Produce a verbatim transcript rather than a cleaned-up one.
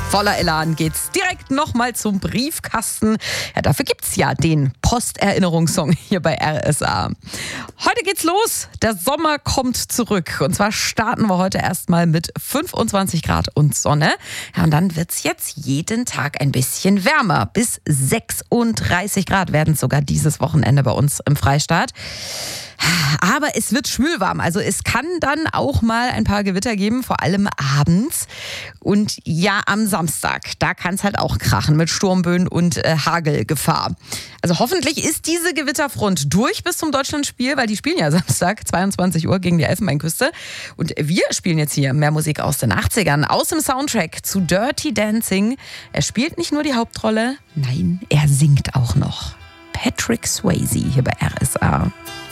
voller Elan geht's direkt nochmal zum Briefkasten. Ja, dafür gibt's ja den Posterinnerungssong hier bei R S A. Heute geht's los. Der Sommer kommt zurück. Und zwar starten wir heute erstmal mit fünfundzwanzig Grad und Sonne. Ja, und dann wird's jetzt jeden Tag ein bisschen wärmer. Bis sechsunddreißig Grad werden es sogar dieses Wochenende bei uns im Freistaat. Aber es wird schwülwarm, also es kann dann auch mal ein paar Gewitter geben, vor allem abends. Und ja, am Samstag, da kann es halt auch krachen mit Sturmböen und äh, Hagelgefahr. Also hoffentlich ist diese Gewitterfront durch bis zum Deutschlandspiel, weil die spielen ja Samstag, zweiundzwanzig Uhr gegen die Elfenbeinküste. Und wir spielen jetzt hier mehr Musik aus den achtzigern, aus dem Soundtrack zu Dirty Dancing. Er spielt nicht nur die Hauptrolle, nein, er singt auch noch. Patrick Swayze hier bei R S A.